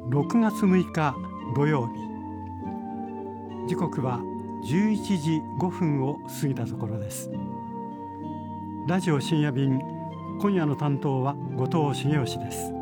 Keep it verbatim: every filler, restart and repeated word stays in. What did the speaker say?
ろくがつむいか土曜日、時刻はじゅういちじごふんを過ぎたところです。ラジオ深夜便、今夜の担当は後藤茂義です。